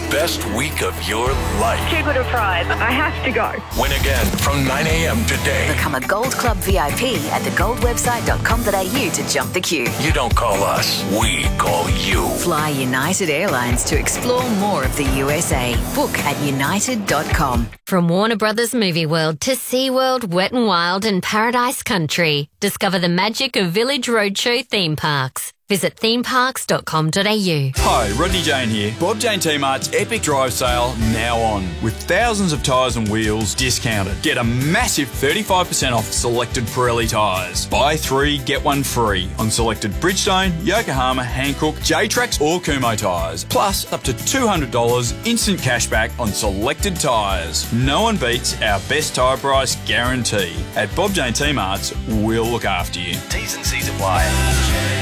best week of your life. Too good a prize. I have to go. Win again from 9 a.m. today. Become a Gold Club VIP at thegoldwebsite.com.au to jump the queue. You don't call us, we call you. Fly United Airlines to explore more of the USA. Book at united.com. From Warner Brothers Movie World to SeaWorld, Wet n Wild and Paradise Country. Discover the magic of Village Roadshow theme parks. Visit themeparks.com.au. Hi, Rodney Jane here. Bob Jane T-Mart's Epic Drive Sale now on. With thousands of tyres and wheels discounted. Get a massive 35% off selected Pirelli tyres. Buy 3, get 1 free on selected Bridgestone, Yokohama, Hankook, J-Trax or Kumho tyres. Plus up to $200 instant cashback on selected tyres. No one beats our best tyre price guarantee. At Bob Jane T-Mart's, we'll look after you. T's and C's apply.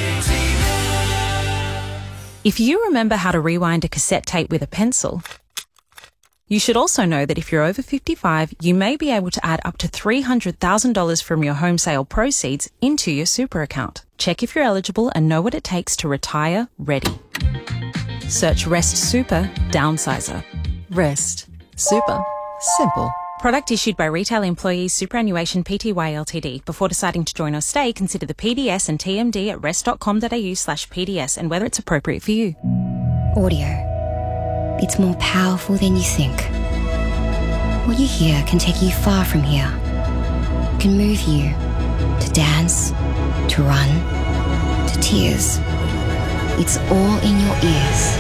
If you remember how to rewind a cassette tape with a pencil, you should also know that if you're over 55, you may be able to add up to $300,000 from your home sale proceeds into your super account. Check if you're eligible and know what it takes to retire ready. Search Rest Super Downsizer. Rest. Super. Simple. Product issued by Retail Employees Superannuation Pty Ltd. Before deciding to join or stay, consider the PDS and TMD at rest.com.au/PDS and whether it's appropriate for you. Audio. It's more powerful than you think. What you hear can take you far from here. It can move you to dance, to run, to tears. It's all in your ears.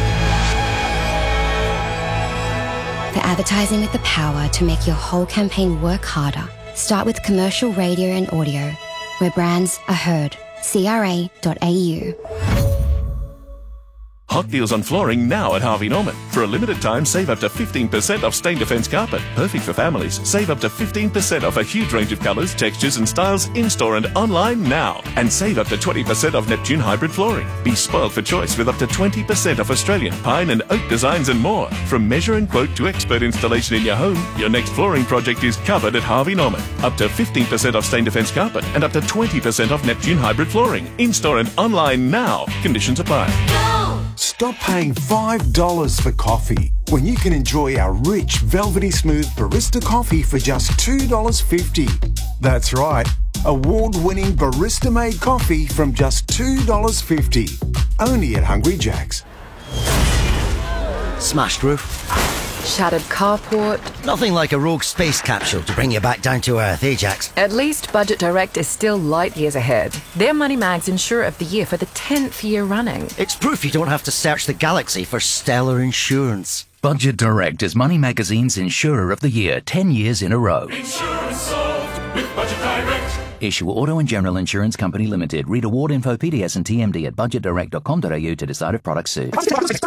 For advertising with the power to make your whole campaign work harder, start with commercial radio and audio, where brands are heard. CRA.au. Hot deals on flooring now at Harvey Norman. For a limited time, save up to 15% off Stain Defence carpet. Perfect for families. Save up to 15% off a huge range of colours, textures and styles in-store and online now. And save up to 20% off Neptune hybrid flooring. Be spoiled for choice with up to 20% off Australian pine and oak designs and more. From measure and quote to expert installation in your home, your next flooring project is covered at Harvey Norman. Up to 15% off Stain Defence carpet and up to 20% off Neptune hybrid flooring. In-store and online now. Conditions apply. Stop paying $5 for coffee when you can enjoy our rich, velvety smooth barista coffee for just $2.50. That's right, award-winning barista-made coffee from just $2.50. Only at Hungry Jack's. Smashed roof. Shattered carport. Nothing like a rogue space capsule to bring you back down to earth, eh, Jax? At least Budget Direct is still light years ahead. They're Money Mag's Insurer of the Year for the 10th year running. It's proof you don't have to search the galaxy for stellar insurance. Budget Direct is Money Magazine's Insurer of the Year 10 years in a row. Insurance solved with Budget Direct. Issue Auto and General Insurance Company Limited. Read award info, PDS and TMD at budgetdirect.com.au to decide if products suit.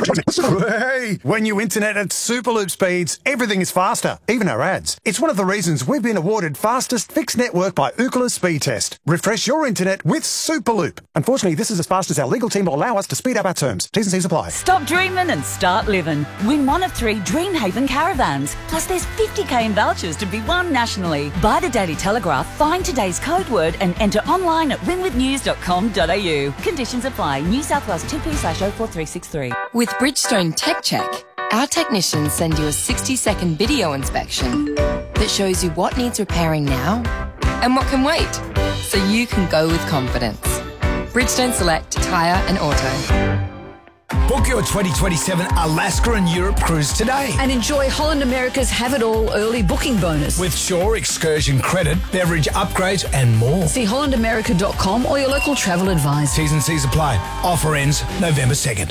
Hey, when you internet at Superloop speeds, everything is faster, even our ads. It's one of the reasons we've been awarded fastest fixed network by Ookla Speed Test. Refresh your internet with Superloop. Unfortunately, this is as fast as our legal team will allow us to speed up our terms. T's and C's apply. Stop dreaming and start living. Win one of 3 Dreamhaven caravans. Plus there's 50k in vouchers to be won nationally. Buy the Daily Telegraph, find today's code word and enter online at winwithnews.com.au. Conditions apply. New South Wales 2P/04363. With Bridgestone Tech Check, our technicians send you a 60-second video inspection that shows you what needs repairing now and what can wait, so you can go with confidence. Bridgestone Select Tyre and Auto. Book your 2027 Alaska and Europe cruise today. And enjoy Holland America's Have It All early booking bonus. With Shore excursion credit, beverage upgrades and more. See hollandamerica.com or your local travel advisor. T's and C's apply. Offer ends November 2nd.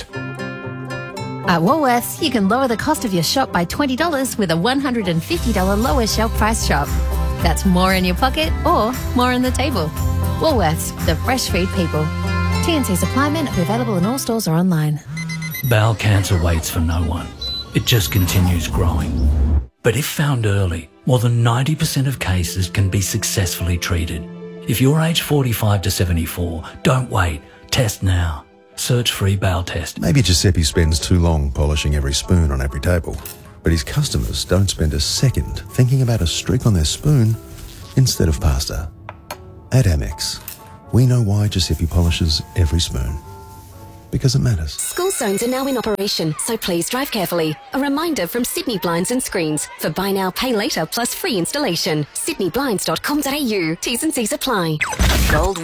At Woolworths, you can lower the cost of your shop by $20 with a $150 lower shelf price shop. That's more in your pocket or more on the table. Woolworths, the fresh food people. T&C supply men are available in all stores or online. Bowel cancer waits for no one. It just continues growing. But if found early, more than 90% of cases can be successfully treated. If you're aged 45 to 74, don't wait. Test now. Search free bowel test. Maybe Giuseppe spends too long polishing every spoon on every table, but his customers don't spend a second thinking about a streak on their spoon instead of pasta. At Amex, we know why Giuseppe polishes every spoon. because it matters. School zones are now in operation, so please drive carefully. A reminder from Sydney Blinds and Screens for buy now, pay later plus free installation. sydneyblinds.com.au. T's and C's apply. Gold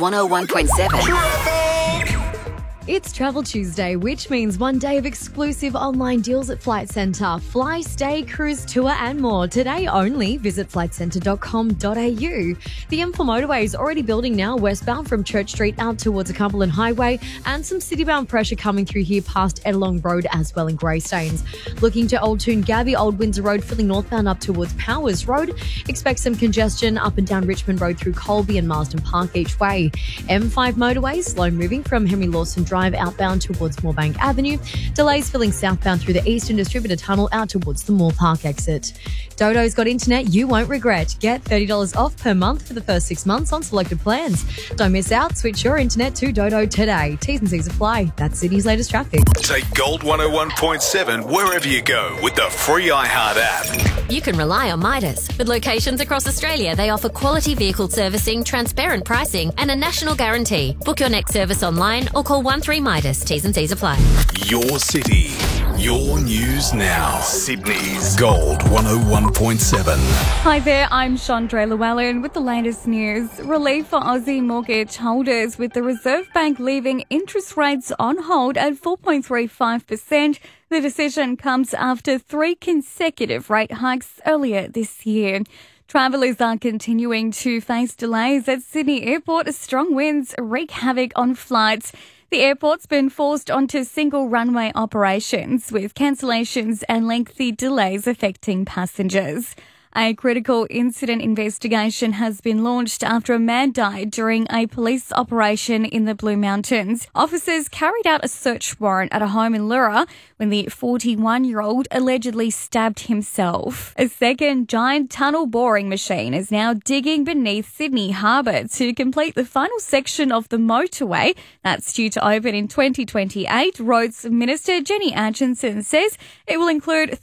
101.7. It's Travel Tuesday, which means one day of exclusive online deals at Flight Centre. Fly, stay, cruise, tour and more. Today only, visit flightcentre.com.au. The M4 motorway is already building now westbound from Church Street out towards the Cumberland Highway, and some citybound pressure coming through here past Edelong Road as well in Greystanes. Looking to Old Toongabbie, Old Windsor Road filling northbound up towards Powers Road. Expect some congestion up and down Richmond Road through Colby and Marsden Park each way. M5 motorway slow moving from Henry Lawson Drive outbound towards Moorebank Avenue. Delays filling southbound through the Eastern Distributor Tunnel out towards the Moore Park exit. Dodo's got internet you won't regret. Get $30 off per month for the first 6 months on selected plans. Don't miss out. Switch your internet to Dodo today. T's and C's apply. That's Sydney's latest traffic. Take Gold 101.7 wherever you go with the free iHeart app. You can rely on Midas. With locations across Australia, they offer quality vehicle servicing, transparent pricing and a national guarantee. Book your next service online or call 13 Midas. T's and C's apply. Your city, your news now. Sydney's Gold 101.7. Hi there, I'm Chandra Llewellyn with the latest news. Relief for Aussie mortgage holders, with the Reserve Bank leaving interest rates on hold at 4.35%. The decision comes after 3 consecutive rate hikes earlier this year. Travellers are continuing to face delays at Sydney Airport as strong winds wreak havoc on flights. The airport's been forced onto single runway operations, with cancellations and lengthy delays affecting passengers. A critical incident investigation has been launched after a man died during a police operation in the Blue Mountains. Officers carried out a search warrant at a home in Lura when the 41-year-old allegedly stabbed himself. A second giant tunnel boring machine is now digging beneath Sydney Harbour to complete the final section of the motorway. That's due to open in 2028. Roads Minister Jenny Atchison says it will include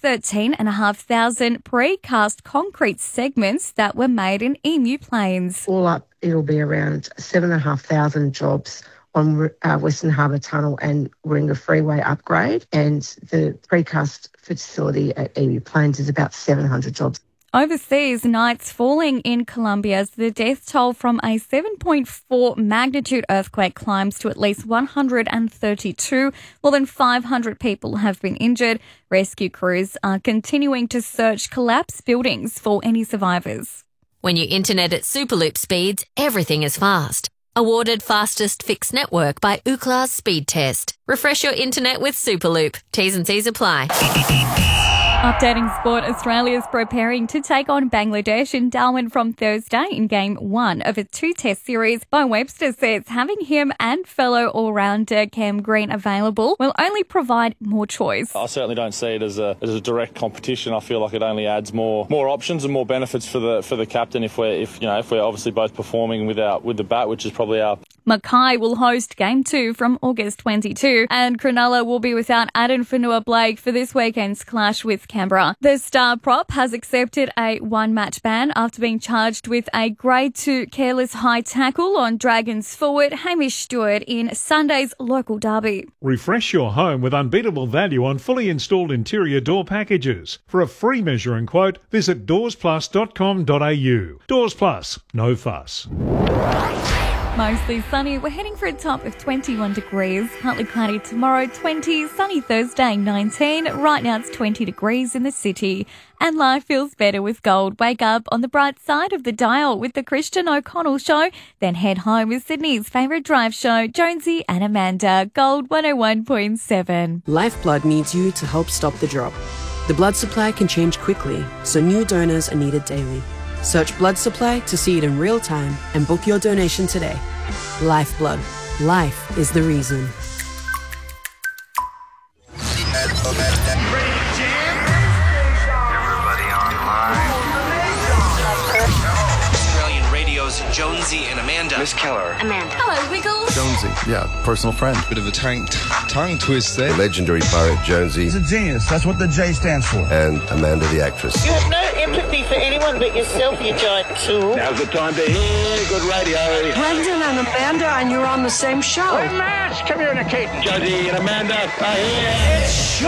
13,500 precast concrete segments that were made in Emu Plains. All up, it'll be around 7,500 jobs on Western Harbour Tunnel and Warringah Freeway upgrade, and the precast facility at Emu Plains is about 700 jobs. Overseas, nights falling in Colombia as the death toll from a 7.4 magnitude earthquake climbs to at least 132. More than 500 people have been injured. Rescue crews are continuing to search collapsed buildings for any survivors. When you internet at Superloop speeds, everything is fast. Awarded fastest fixed network by Ookla's Speed Test. Refresh your internet with Superloop. T's and C's apply. Updating sport, Australia's preparing to take on Bangladesh in Darwin from Thursday in Game 1 of a 2-test series. Bo Webster says having him and fellow all-rounder Cam Green available will only provide more choice. I certainly don't see it as a direct competition. I feel like it only adds more options and more benefits for the captain if we're obviously both performing with the bat, which is probably our. Mackay will host Game 2 from August 22, and Cronulla will be without Addin Fonua-Blake for this weekend's clash with Canberra. The star prop has accepted a 1-match ban after being charged with a Grade 2 careless high tackle on Dragons forward Hamish Stewart in Sunday's local derby. Refresh your home with unbeatable value on fully installed interior door packages. For a free measure and quote, visit doorsplus.com.au. Doors Plus, no fuss. Mostly sunny. We're heading for a top of 21 degrees. Partly cloudy tomorrow, 20. Sunny Thursday, 19. Right now it's 20 degrees in the city. And life feels better with gold. Wake up on the bright side of the dial with the Christian O'Connell Show. Then head home with Sydney's favourite drive show, Jonesy and Amanda. Gold 101.7. Lifeblood needs you to help stop the drop. The blood supply can change quickly, so new donors are needed daily. Search blood supply to see it in real time and book your donation today. Lifeblood. Life is the reason. Everybody online. Australian radio's Jonesy and Amanda. Miss Keller. Amanda. Hello, Wiggles. Jonesy, yeah, personal friend. Bit of a tongue twister. The legendary pirate Jonesy. He's a genius. That's what the J stands for. And Amanda the actress. You have no empathy for anyone but yourself, you giant tool. Now's the time to hear good radio. Brendan and Amanda, and you're on the same show. Hey, Matt, come here, Kate. Jonesy and Amanda are here. It's